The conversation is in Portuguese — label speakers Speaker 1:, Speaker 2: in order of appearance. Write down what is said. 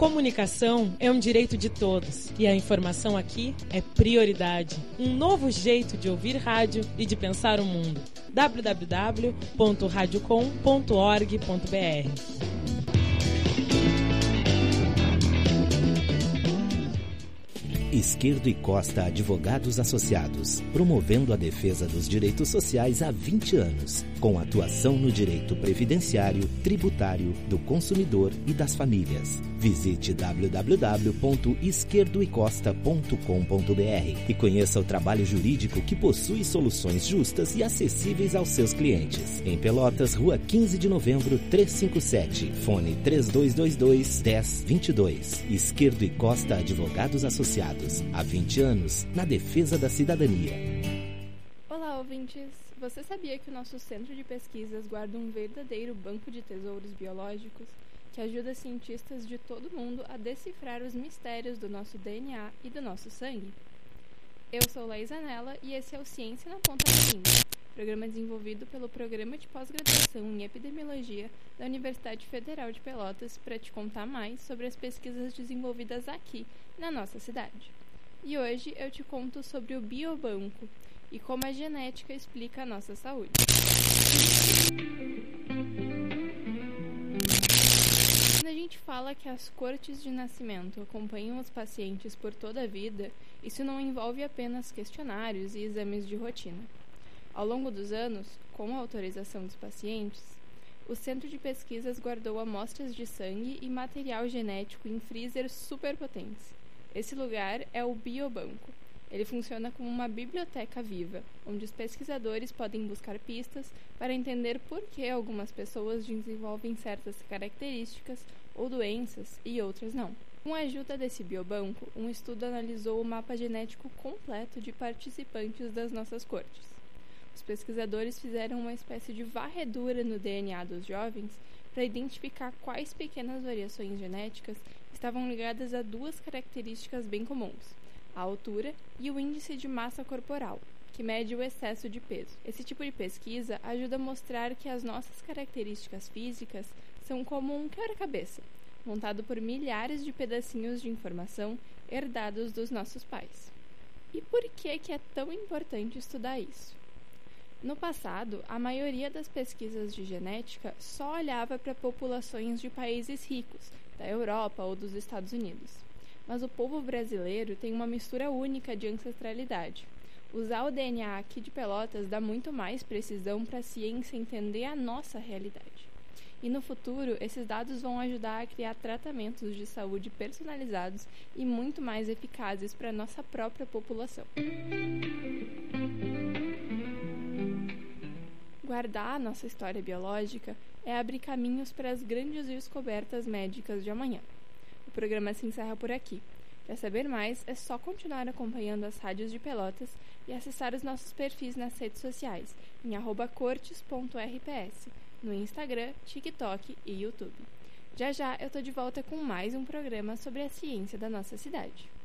Speaker 1: comunicação é um direito de todos e a informação aqui é prioridade. Um novo jeito de ouvir rádio e de pensar o mundo. www.radiocom.org.br
Speaker 2: Esquerdo e Costa Advogados Associados, promovendo a defesa dos direitos sociais há 20 anos, com atuação no direito previdenciário, tributário, do consumidor e das famílias. Visite www.esquerdoecosta.com.br e conheça o trabalho jurídico que possui soluções justas e acessíveis aos seus clientes. Em Pelotas, Rua 15 de Novembro, 357, fone 3222-1022. Esquerdo e Costa Advogados Associados. Há 20 anos, na defesa da cidadania.
Speaker 3: Olá, ouvintes! Você sabia que o nosso centro de pesquisas guarda um verdadeiro banco de tesouros biológicos que ajuda cientistas de todo o mundo a decifrar os mistérios do nosso DNA e do nosso sangue? Eu sou Laís Anella e esse é o Ciência na Ponta da Língua, programa desenvolvido pelo Programa de Pós-Graduação em Epidemiologia da Universidade Federal de Pelotas para te contar mais sobre as pesquisas desenvolvidas aqui na nossa cidade. E hoje eu te conto sobre o biobanco e como a genética explica a nossa saúde. Quando a gente fala que as cortes de nascimento acompanham os pacientes por toda a vida, isso não envolve apenas questionários e exames de rotina. Ao longo dos anos, com a autorização dos pacientes, o Centro de Pesquisas guardou amostras de sangue e material genético em freezers superpotentes. Esse lugar é o biobanco. Ele funciona como uma biblioteca viva, onde os pesquisadores podem buscar pistas para entender por que algumas pessoas desenvolvem certas características ou doenças e outras não. Com a ajuda desse biobanco, um estudo analisou o mapa genético completo de participantes das nossas cortes. Os pesquisadores fizeram uma espécie de varredura no DNA dos jovens para identificar quais pequenas variações genéticas estavam ligadas a duas características bem comuns: a altura e o índice de massa corporal, que mede o excesso de peso. Esse tipo de pesquisa ajuda a mostrar que as nossas características físicas são como um quebra-cabeça, montado por milhares de pedacinhos de informação herdados dos nossos pais. E por que é tão importante estudar isso? No passado, a maioria das pesquisas de genética só olhava para populações de países ricos, da Europa ou dos Estados Unidos. Mas o povo brasileiro tem uma mistura única de ancestralidade. Usar o DNA aqui de Pelotas dá muito mais precisão para a ciência entender a nossa realidade. E no futuro, esses dados vão ajudar a criar tratamentos de saúde personalizados e muito mais eficazes para a nossa própria população. Guardar a nossa história biológica é abrir caminhos para as grandes descobertas médicas de amanhã. O programa se encerra por aqui. Para saber mais, é só continuar acompanhando as rádios de Pelotas e acessar os nossos perfis nas redes sociais, em @cortes.rps, no Instagram, TikTok e YouTube. Já já eu tô de volta com mais um programa sobre a ciência da nossa cidade.